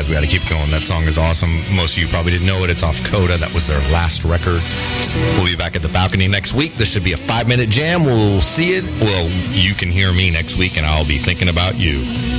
We Got to Keep Going. That song is awesome. Most of you probably didn't know it. It's off Coda. That was their last record. We'll be back at the balcony next week. This should be a 5-minute jam. We'll see it. Well, you can hear me next week, and I'll be thinking about you.